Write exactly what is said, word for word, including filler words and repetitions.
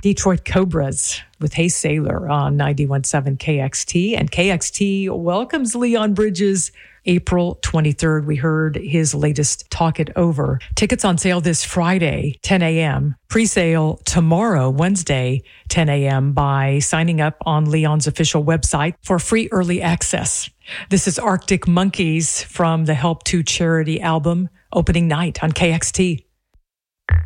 Detroit Cobras with Hey Sailor on ninety-one point seven K X T. And K X T welcomes Leon Bridges April twenty-third. We heard his latest Talk It Over. Tickets on sale this Friday, ten a.m. Pre-sale tomorrow, Wednesday, ten a.m. by signing up on Leon's official website for free early access. This is Arctic Monkeys from the Help to Charity album, opening night on K X T.